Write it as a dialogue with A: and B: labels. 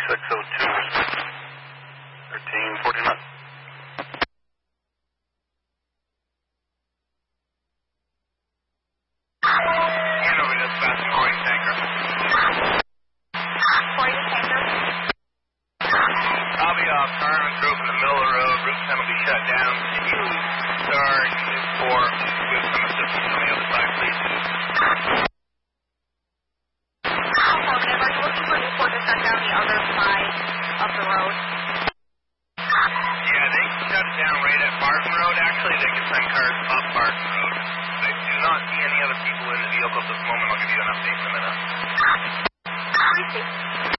A: 1349.
B: Hanover dispatch, Corey to Tanker.
C: Corey to Tanker.
B: Copy, car on group in the middle of the road. Route 10 will be shut down. Can you start for with some assistance on the other side, please?
C: Affirmative. Are you looking for Newport to shut down the other side of the road?
B: Yeah, they can shut it down right at Barton Road. Actually, they can send cars up Barton Road. I do not see any other people in the vehicle at this moment. I'll give you an update in a minute.
C: Receive.